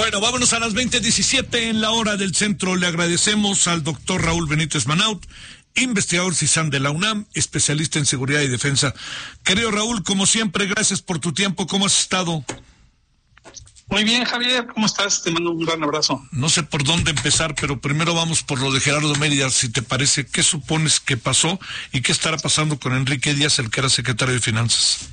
Bueno, vámonos a las 20:17 en la hora del centro. Le agradecemos al doctor Raúl Benítez Manaut, investigador CISAN de la UNAM, especialista en seguridad y defensa. Querido Raúl, como siempre, gracias por tu tiempo. ¿Cómo has estado? Muy bien, Javier, ¿cómo estás? Te mando un gran abrazo. No sé por dónde empezar, pero primero vamos por lo de Gerardo Mérida, si te parece. ¿Qué supones que pasó y qué estará pasando con Enrique Díaz, el que era secretario de Finanzas?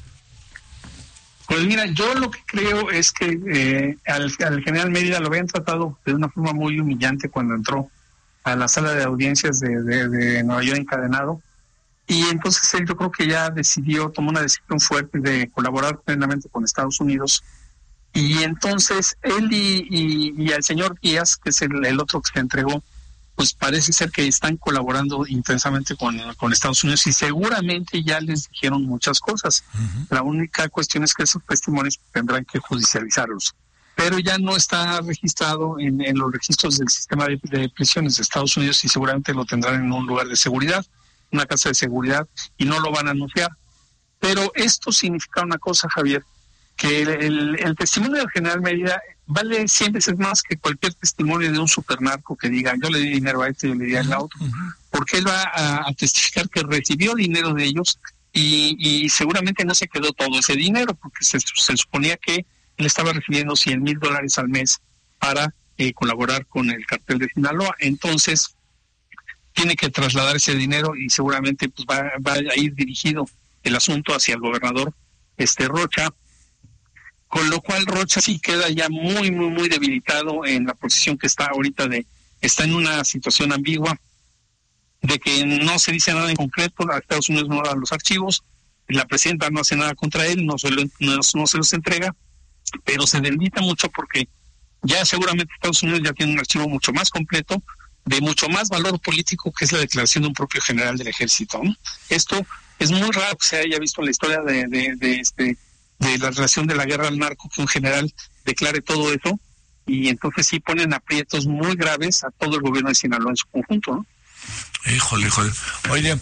Pues mira, yo lo que creo es que al general Mérida lo habían tratado de una forma muy humillante cuando entró a la sala de audiencias de Nueva York encadenado, y entonces él, yo creo que ya tomó una decisión fuerte de colaborar plenamente con Estados Unidos, y entonces él y al señor Díaz, que es el otro que se entregó, pues parece ser que están colaborando intensamente con Estados Unidos, y seguramente ya les dijeron muchas cosas. Uh-huh. La única cuestión es que esos testimonios tendrán que judicializarlos, pero ya no está registrado en los registros del sistema de prisiones de Estados Unidos, y seguramente lo tendrán en un lugar de seguridad, una casa de seguridad, y no lo van a anunciar. Pero esto significa una cosa, Javier, que el testimonio del general Mérida vale 100 veces más que cualquier testimonio de un supernarco que diga yo le di dinero a este, yo le di al otro, porque él va a testificar que recibió dinero de ellos, y seguramente no se quedó todo ese dinero, porque se suponía que él estaba recibiendo $100,000 al mes para colaborar con el cartel de Sinaloa. Entonces tiene que trasladar ese dinero, y seguramente pues va a ir dirigido el asunto hacia el gobernador Rocha, con lo cual Rocha sí queda ya muy, muy, muy debilitado en la posición que está ahorita está en una situación ambigua, de que no se dice nada en concreto, a Estados Unidos no da los archivos, la presidenta no hace nada contra él, no se los entrega, pero se debilita mucho porque ya seguramente Estados Unidos ya tiene un archivo mucho más completo, de mucho más valor político, que es la declaración de un propio general del ejército, ¿no? Esto es muy raro que se haya visto en la historia de la relación de la guerra al narco, que un general declare todo eso, y entonces sí ponen aprietos muy graves a todo el gobierno de Sinaloa en su conjunto, ¿no? Híjole. Oye,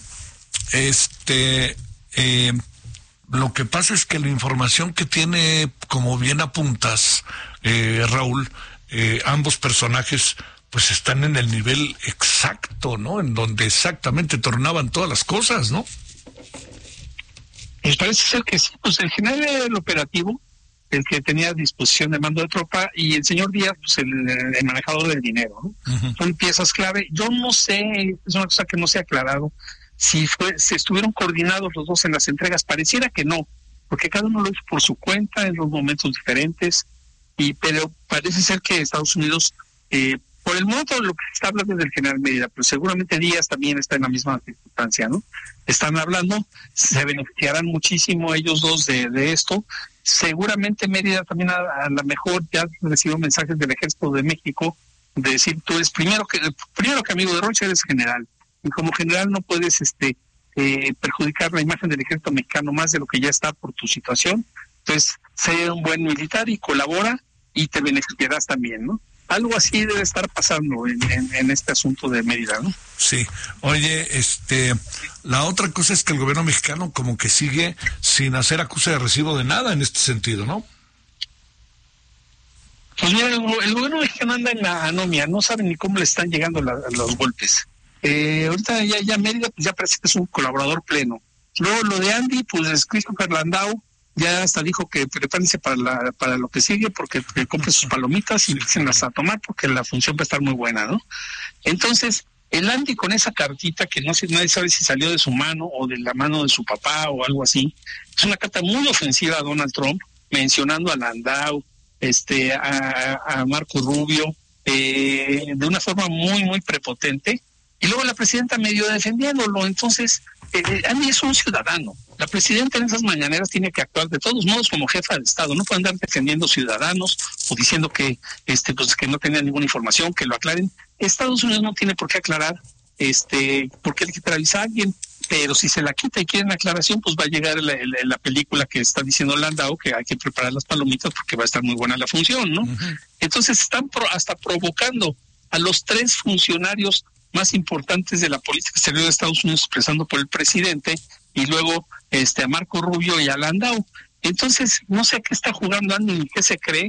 lo que pasa es que la información que tiene, como bien apuntas, Raúl, ambos personajes pues están en el nivel exacto, ¿no? En donde exactamente tornaban todas las cosas, ¿no? Pues parece ser que sí, pues el general era el operativo, el que tenía disposición de mando de tropa, y el señor Díaz, pues el manejador del dinero, ¿no? Uh-huh. Son piezas clave. Yo no sé, es una cosa que no se ha aclarado, si estuvieron coordinados los dos en las entregas. Pareciera que no, porque cada uno lo hizo por su cuenta en los momentos diferentes, pero parece ser que Estados Unidos, por el momento lo que se está hablando es del general Mérida, pero seguramente Díaz también está en la misma circunstancia, ¿no? Están hablando, se beneficiarán muchísimo ellos dos de esto. Seguramente Mérida también a lo mejor ya recibió mensajes del Ejército de México de decir, tú eres primero que amigo de Rocha, eres general, y como general no puedes perjudicar la imagen del Ejército mexicano más de lo que ya está por tu situación. Entonces, sé un buen militar y colabora, y te beneficiarás también, ¿no? Algo así debe estar pasando en este asunto de Mérida, ¿no? Sí. Oye, la otra cosa es que el gobierno mexicano como que sigue sin hacer acuse de recibo de nada en este sentido, ¿no? Pues mira, el gobierno mexicano anda en la anomia, no saben ni cómo le están llegando los golpes. Ahorita ya Mérida pues ya parece que es un colaborador pleno. Luego lo de Andy, pues Christopher Landau ya hasta dijo que prepárense para lo que sigue, porque compre sus palomitas y empiecenlas a tomar, porque la función va a estar muy buena, ¿no? Entonces, el Andy con esa cartita que nadie sabe si salió de su mano o de la mano de su papá o algo así, es una carta muy ofensiva a Donald Trump, mencionando a Landau, a Marco Rubio, de una forma muy, muy prepotente, y luego la presidenta medio defendiéndolo. Entonces, Andy es un ciudadano. La presidenta en esas mañaneras tiene que actuar de todos modos como jefa de Estado. No puede andar defendiendo ciudadanos o diciendo que pues que no tenían ninguna información, que lo aclaren. Estados Unidos no tiene por qué aclarar por qué le quita la visa a alguien, pero si se la quita y quieren aclaración, pues va a llegar la película que está diciendo Landau, que hay que preparar las palomitas porque va a estar muy buena la función, ¿no? Uh-huh. Entonces están hasta provocando a los 3 funcionarios más importantes de la política exterior de Estados Unidos, expresando por el presidente, y luego a Marco Rubio y a Landau. Entonces, no sé a qué está jugando Andy ni qué se cree,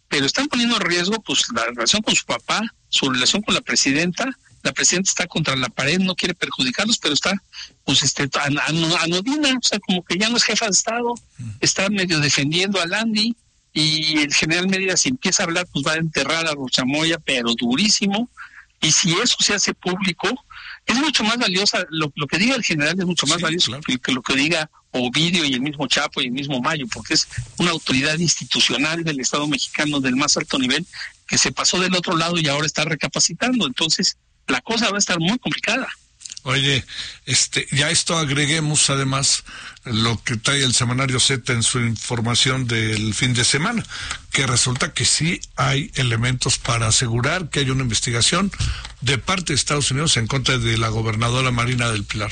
pero están poniendo en riesgo pues la relación con su papá, su relación con la presidenta. La presidenta está contra la pared, no quiere perjudicarlos, pero está pues anodina, o sea, como que ya no es jefa de Estado, está medio defendiendo a Landy, y el general Mérida, si empieza a hablar, pues va a enterrar a Rochamoya, pero durísimo. Y si eso se hace público, es mucho más valiosa, lo que diga el general es mucho más valioso que lo que diga Ovidio y el mismo Chapo y el mismo Mayo, porque es una autoridad institucional del Estado mexicano del más alto nivel que se pasó del otro lado y ahora está recapacitando. Entonces, la cosa va a estar muy complicada. Oye, ya esto agreguemos además lo que trae el semanario Z en su información del fin de semana, que resulta que sí hay elementos para asegurar que hay una investigación de parte de Estados Unidos en contra de la gobernadora Marina del Pilar.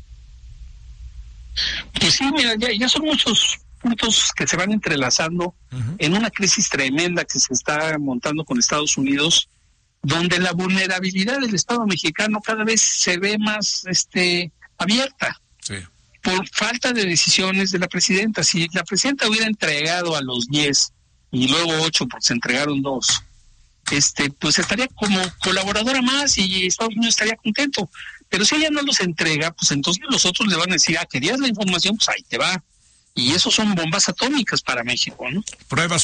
Pues sí, mira, ya son muchos puntos que se van entrelazando en una crisis tremenda que se está montando con Estados Unidos, donde la vulnerabilidad del Estado mexicano cada vez se ve más abierta, por falta de decisiones de la presidenta. Si la presidenta hubiera entregado a los 10 y luego 8, porque se entregaron 2, pues estaría como colaboradora más y Estados Unidos estaría contento. Pero si ella no los entrega, pues entonces los otros le van a decir, querías la información, pues ahí te va. Y eso son bombas atómicas para México, ¿no? Pruebas.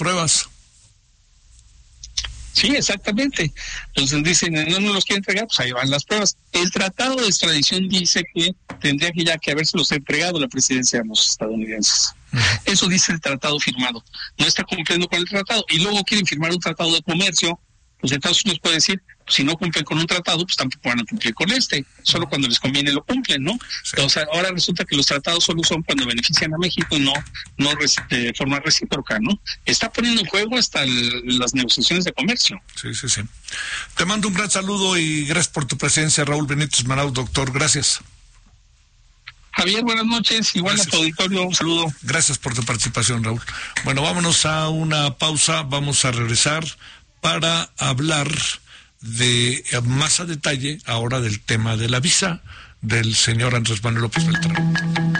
Sí, exactamente. Entonces dicen, no los quiere entregar, pues ahí van las pruebas. El tratado de extradición dice que tendría que habérselos entregado la presidencia a los estadounidenses. Eso dice el tratado firmado. No está cumpliendo con el tratado. Y luego quieren firmar un tratado de comercio. Pues Estados Unidos puede decir, pues si no cumplen con un tratado, pues tampoco van a cumplir con solo cuando les conviene lo cumplen, ¿no? Sí. O sea, ahora resulta que los tratados solo son cuando benefician a México y no de forma recíproca, ¿no? Está poniendo en juego hasta las negociaciones de comercio. Sí. Te mando un gran saludo y gracias por tu presencia, Raúl Benítez Marau, doctor, gracias. Javier, buenas noches, igual gracias. A tu auditorio, un saludo. Gracias por tu participación, Raúl. Bueno, vámonos a una pausa, vamos a regresar para hablar de más a detalle ahora del tema de la visa del señor Andrés Manuel López Beltrán.